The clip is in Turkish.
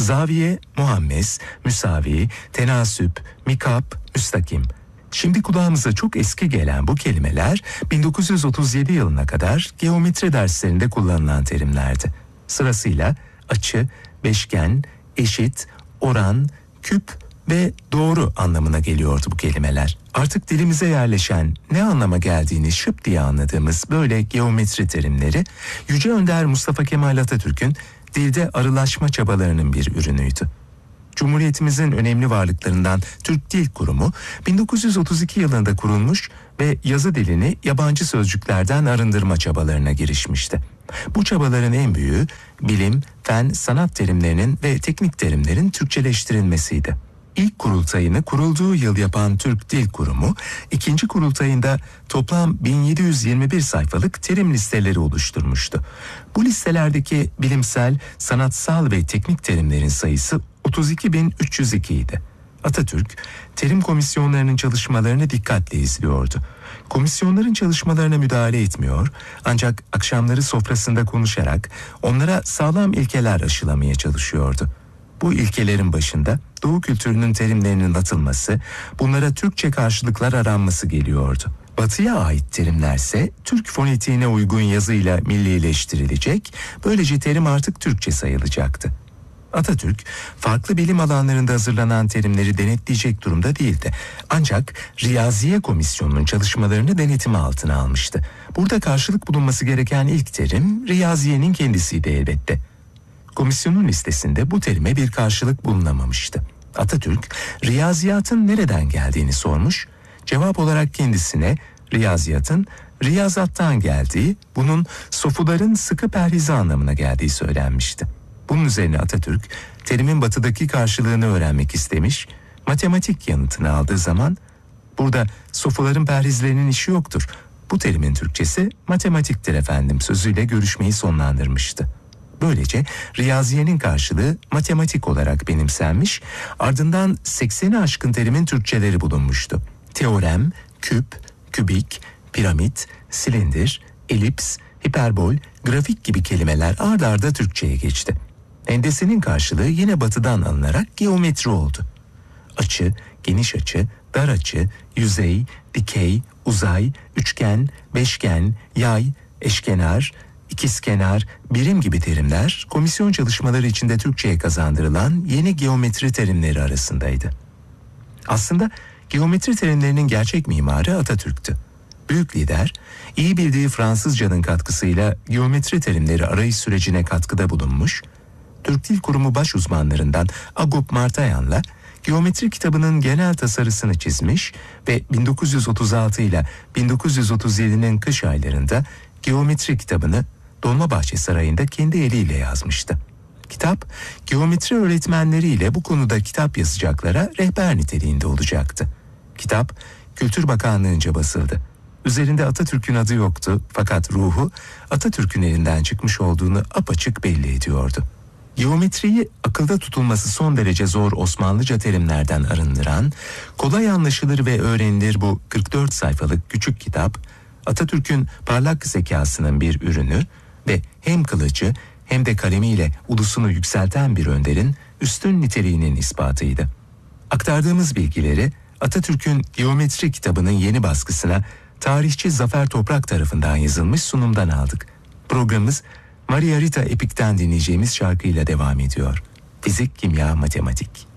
zaviye, muhammes, müsavi, tenasüp, mikap, müstakim. Şimdi kulağımıza çok eski gelen bu kelimeler 1937 yılına kadar geometri derslerinde kullanılan terimlerdi. Sırasıyla açı, beşgen, eşit, oran, küp ve doğru anlamına geliyordu bu kelimeler. Artık dilimize yerleşen, ne anlama geldiğini şıp diye anladığımız böyle geometri terimleri Yüce Önder Mustafa Kemal Atatürk'ün dilde arılaşma çabalarının bir ürünüydü. Cumhuriyetimizin önemli varlıklarından Türk Dil Kurumu 1932 yılında kurulmuş ve yazı dilini yabancı sözcüklerden arındırma çabalarına girişmişti. Bu çabaların en büyüğü bilim, fen, sanat terimlerinin ve teknik terimlerin Türkçeleştirilmesiydi. İlk kurultayını kurulduğu yıl yapan Türk Dil Kurumu, ikinci kurultayında toplam 1721 sayfalık terim listeleri oluşturmuştu. Bu listelerdeki bilimsel, sanatsal ve teknik terimlerin sayısı 32.302 idi. Atatürk, terim komisyonlarının çalışmalarını dikkatle izliyordu. Komisyonların çalışmalarına müdahale etmiyor, ancak akşamları sofrasında konuşarak onlara sağlam ilkeler aşılamaya çalışıyordu. Bu ilkelerin başında Doğu kültürünün terimlerinin atılması, bunlara Türkçe karşılıklar aranması geliyordu. Batı'ya ait terimlerse Türk fonetiğine uygun yazıyla millileştirilecek, böylece terim artık Türkçe sayılacaktı. Atatürk, farklı bilim alanlarında hazırlanan terimleri denetleyecek durumda değildi. Ancak Riyaziye Komisyonu'nun çalışmalarını denetimi altına almıştı. Burada karşılık bulunması gereken ilk terim riyaziyenin kendisiydi elbette. Komisyonun listesinde bu terime bir karşılık bulunamamıştı. Atatürk, riyaziyatın nereden geldiğini sormuş, cevap olarak kendisine riyaziyatın riyazattan geldiği, bunun sofuların sıkı perhizi anlamına geldiği söylenmişti. Bunun üzerine Atatürk, terimin batıdaki karşılığını öğrenmek istemiş, matematik yanıtını aldığı zaman, burada sofuların perhizlerinin işi yoktur, bu terimin Türkçesi matematiktir efendim sözüyle görüşmeyi sonlandırmıştı. Böylece riyaziyenin karşılığı matematik olarak benimsenmiş, ardından 80'i aşkın terimin Türkçeleri bulunmuştu. Teorem, küp, kübik, piramit, silindir, elips, hiperbol, grafik gibi kelimeler ard arda Türkçe'ye geçti. Hendesenin karşılığı yine batıdan alınarak geometri oldu. Açı, geniş açı, dar açı, yüzey, dikey, uzay, üçgen, beşgen, yay, eşkenar, ikizkenar, birim gibi terimler komisyon çalışmaları içinde Türkçe'ye kazandırılan yeni geometri terimleri arasındaydı. Aslında geometri terimlerinin gerçek mimarı Atatürk'tü. Büyük lider, iyi bildiği Fransızcanın katkısıyla geometri terimleri arayış sürecine katkıda bulunmuş, Türk Dil Kurumu baş uzmanlarından Agop Martayan'la geometri kitabının genel tasarısını çizmiş ve 1936 ile 1937'nin kış aylarında geometri kitabını Dolmabahçe Sarayı'nda kendi eliyle yazmıştı. Kitap, geometri öğretmenleriyle bu konuda kitap yazacaklara rehber niteliğinde olacaktı. Kitap, Kültür Bakanlığı'nca basıldı. Üzerinde Atatürk'ün adı yoktu fakat ruhu Atatürk'ün elinden çıkmış olduğunu apaçık belli ediyordu. Geometriyi akılda tutulması son derece zor Osmanlıca terimlerden arındıran, kolay anlaşılır ve öğrenilir bu 44 sayfalık küçük kitap, Atatürk'ün parlak zekasının bir ürünü ve hem kılıcı hem de kalemiyle ulusunu yükselten bir önderin üstün niteliğinin ispatıydı. Aktardığımız bilgileri Atatürk'ün Geometri kitabının yeni baskısına tarihçi Zafer Toprak tarafından yazılmış sunumdan aldık. Programımız Maria Rita Epik'ten dinleyeceğimiz şarkıyla devam ediyor. Fizik, kimya, matematik.